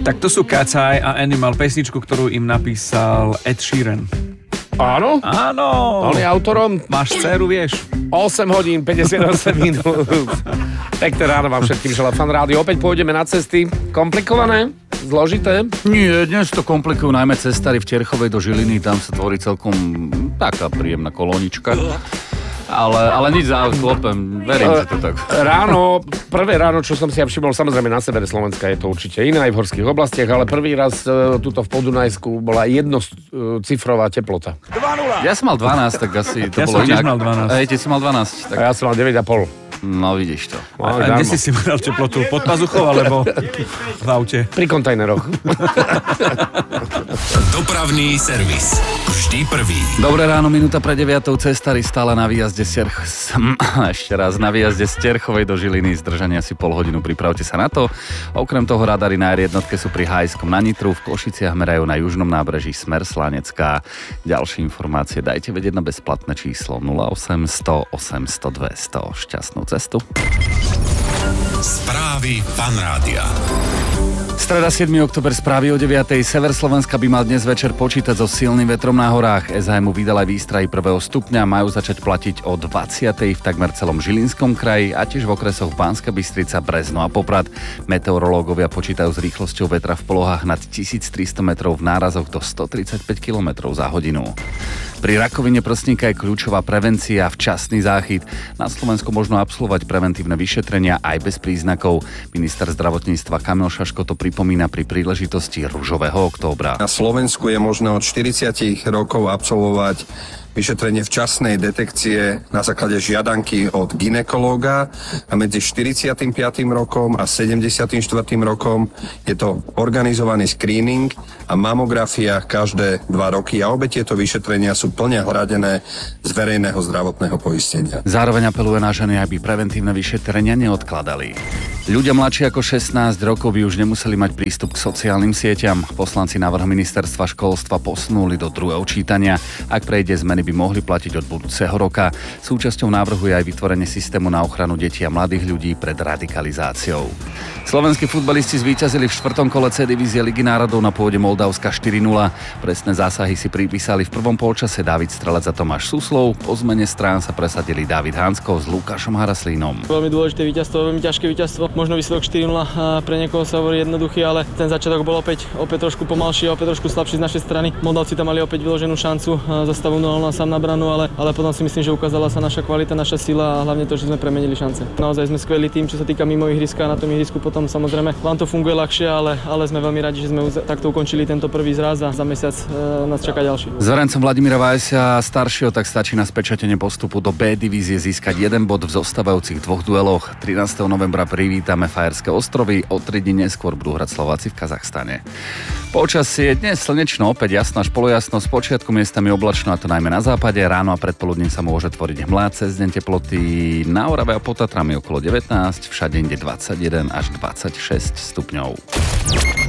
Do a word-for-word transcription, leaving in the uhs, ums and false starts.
Tak to sú Kacaj a Animal, pesničku, ktorú im napísal Ed Sheeran. Áno? Áno. On je autorom? Máš dceru, vieš? osem hodín, päťdesiatosem minút. Pekné ráno vám všetkým želá Fan Rádio. Opäť pôjdeme na cesty. Komplikované? Zložité? Nie, dnes to komplikujú najmä cestári v Terchovej do Žiliny. Tam sa tvorí celkom taká príjemná kolónička. Ale, ale nič za klopem, verím, že to tak. Ráno, prvé ráno, čo som si ja všimol, samozrejme na severe Slovenska je to určite iné, aj v horských oblastiach, ale prvý raz e, tuto v Podunajsku bola jednocifrová teplota. dva nula. Ja som mal dvanásť, tak asi to Ja bolo som tiež inak. mal dvanásť. Hej, ty si mal dvanásť. Tak... A ja som mal deväť a pol. No vidíš to. No, A kde si si bral teplotu? Pod pazuchou alebo v aute? Pri kontajneroch. Dopravný servis. Vždy prvý. Dobré ráno, minúta pre deviatou, cestári stále na výjazde z Terch... Ešte raz, na výjazde z Terchovej do Žiliny, zdržania si pol hodinu, pripravte sa na to. Okrem toho radary na er jednotke sú pri Hajskom na Nitru, v Košiciach merajú na južnom nábreží smer Slanecká. Ďalšie informácie dajte vedieť na bezplatné číslo nula osem sto osem sto dvesto. Šťastnú cestu. Správy Fan Rádia. Streda siedmeho október, správy o deviatej. Sever Slovenska by mal dnes večer počítať so silným vetrom na horách. es há em mu vydal aj výstrahy prvého stupňa, majú začať platiť o dvadsiatej v takmer celom Žilinskom kraji a tiež v okresoch Banská Bystrica, Brezno a Poprad. Meteorológovia počítajú s rýchlosťou vetra v polohách nad tisíctristo metrov, v nárazoch do stotridsaťpäť kilometrov za hodinu. Pri rakovine prsníka je kľúčová prevencia a včasný záchyt. Na Slovensku možno absolvovať preventívne vyšetrenia aj bez príznakov. Minister zdravotníctva Kamil Šaško to pripomína pri príležitosti Ružového októbra. Na Slovensku je možné od štyridsať rokov absolvovať vyšetrenie včasnej detekcie na základe žiadanky od gynekológa a medzi štyridsiatym piatym rokom a sedemdesiatym štvrtým rokom je to organizovaný screening a mamografia každé dva roky a obe tieto vyšetrenia sú plne hradené z verejného zdravotného poistenia. Zároveň apeluje na ženy, aby preventívne vyšetrenia neodkladali. Ľudia mladší ako šestnásť rokov by už nemuseli mať prístup k sociálnym sieťam. Poslanci návrh ministerstva školstva posunuli do druhého čítania. Ak prejde, zmeny by mohli platiť od budúceho roka. Súčasťou návrhu je aj vytvorenie systému na ochranu detí a mladých ľudí pred radikalizáciou. Slovenskí futbalisti zvíťazili v štvrtom kole C divízie Ligy národov na pôde Moldavska štyri nula. Presné zásahy si pripísali v prvom polčase Dávid Strelec a Tomáš Suslov. Po zmene strán sa presadili Dávid Hanskov s Lukášom Haraslínom. Veľmi dôležité víťazstvo, veľmi ťažké víťazstvo. Možno výsledok štyri nula pre niekoho sa hovorí jednoduchý, ale ten začiatok bol opäť opäť trošku pomalší, opäť trošku slabší z našej strany. Moldavci tam mali opäť vyloženú šancu za stavu nula nula sám na branu, ale ale potom si myslím, že ukázala sa naša kvalita, naša sila a hlavne to, že sme premenili šance. Naozaj sme skvelý tým, čo sa týka mimo ihriska, na tom ihrisku potom samozrejme vám to funguje ľahšie, ale ale sme veľmi radi, že sme takto ukončili tento prvý zraz a za mesiac e, nás čaká ďalší. Zverencom Vladimíra Vajsia staršieho tak stačí na spečatenie postupu do B divízie získať jeden bod v zostávajúcich dvoch dueloch. trinásteho novembra privítame Fajerské ostrovy, o tri dni neskôr budú hrať Slováci v Kazachstane. Počasie dnes slnečno, opäť jasná až polojasno, z počiatku miestami oblačno, a to najmä na západe. Ráno a predpoludním sa môže tvoriť hmla, cez deň teploty na Orave a pod Tatrami okolo devätnásť, všade inde dvadsaťjeden až dvadsaťšesť stupňov.